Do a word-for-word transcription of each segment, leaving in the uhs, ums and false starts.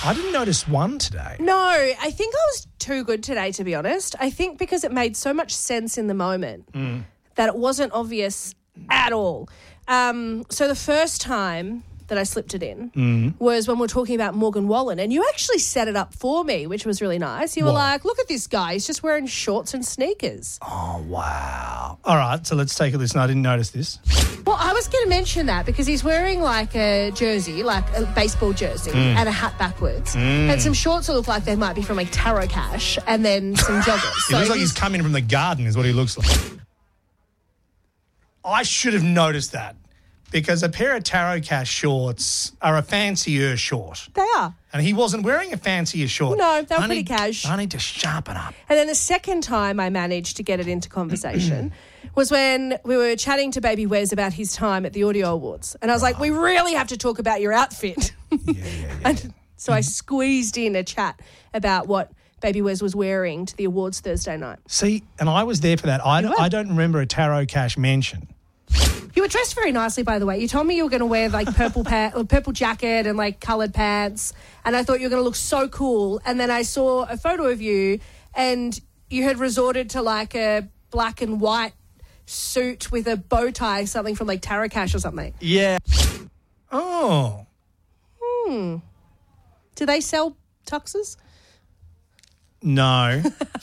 I didn't notice one today. No, I think I was too good today, to be honest. I think because it made so much sense in the moment Mm. that it wasn't obvious at all. Um, so the first time that I slipped it in Mm. was when we were talking about Morgan Wallen, and you actually set it up for me, which was really nice. You were What? like, look at this guy. He's just wearing shorts and sneakers. Oh, wow. All right, so let's take a listen. I didn't notice this. Well, I was going to mention that because he's wearing like a jersey, like a baseball jersey, Mm. and a hat backwards, and some shorts that look like they might be from like Taro Cash, and then some joggers. He looks like he's coming from the garden is what he looks like. I should have noticed that because a pair of Taro Cash shorts are a fancier short. They are. And he wasn't wearing a fancier short. No, they were I pretty need- cash. I need to sharpen up. And then the second time I managed to get it into conversation was when we were chatting to Baby Wes about his time at the Audio Awards. And I was like, we really have to talk about your outfit. Yeah, yeah, yeah. And so I squeezed in a chat about what Baby Wes was wearing to the awards Thursday night. See, and I was there for that. I, You were? I don't remember a Taro Cash mention. You were dressed very nicely, by the way. You told me you were going to wear like purple pa- or purple jacket and like coloured pants, and I thought you were going to look so cool. And then I saw a photo of you, and you had resorted to like a black and white suit with a bow tie, something from like Taro Cash or something. Yeah. Oh. Do they sell tuxes? No.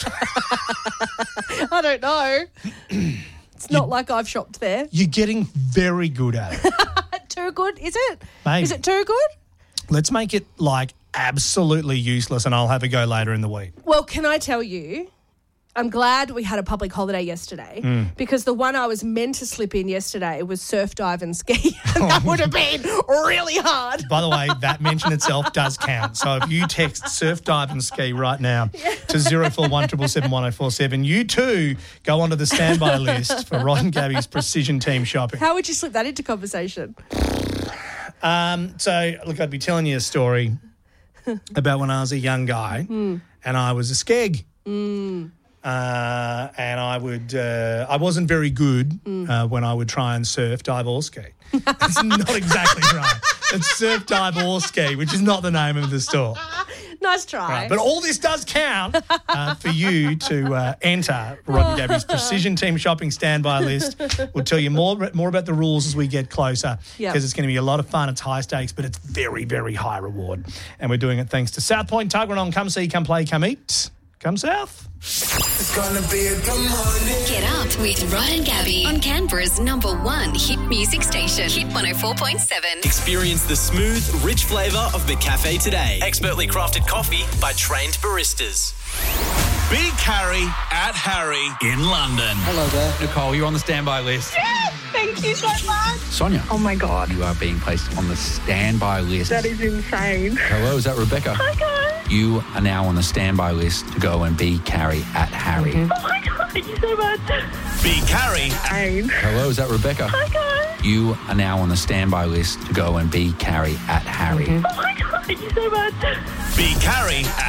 I don't know. It's not like I've shopped there. You're getting very good at it. Too good, is it? Maybe. Is it too good? Let's make it like absolutely useless and I'll have a go later in the week. Well, can I tell you, I'm glad we had a public holiday yesterday Mm. because the one I was meant to slip in yesterday was surf, dive and ski. And that would have been really hard. By the way, that mention itself does count. So if you text surf, dive and ski right now to zero four one seven seven one oh four seven, you too go onto the standby list for Rod and Gabby's Precision Team Shopping. How would you slip that into conversation? Um, so, look, I'd be telling you a story about when I was a young guy and I was a skeg. Uh, and I would, uh, I wasn't very good uh, when I would try and surf, dive or ski. That's not exactly right. It's surf, dive or ski, which is not the name of the store. Nice try. Right. But all this does count uh, for you to uh, enter Rod and Gabby's Precision Team Shopping Standby list. We'll tell you more, more about the rules as we get closer because Yep. it's going to be a lot of fun. It's high stakes, but it's very, very high reward. And we're doing it thanks to South Point Tuggeranong. Come see, come play, come eat. Come south. It's gonna be a good morning. Get up with Rod and Gabby on Canberra's number one hit music station, Hit one oh four point seven. Experience the smooth, rich flavour of McCafe today. Expertly crafted coffee by trained baristas. Big Harry at Harry in London. Hello there. Nicole, you're on the standby list. Thank you so much. Sonia. Oh my God. You are being placed on the standby list. That is insane. Hello, is that Rebecca? Hi guys. You are now on the standby list to go and be Carrie at Harry. Oh my God. Thank you so much. Big Harry. Aim. Hello, is that Rebecca? Hi guys. You are now on the standby list to go and be Carrie at Harry. Oh my God. Thank you so much. Big Harry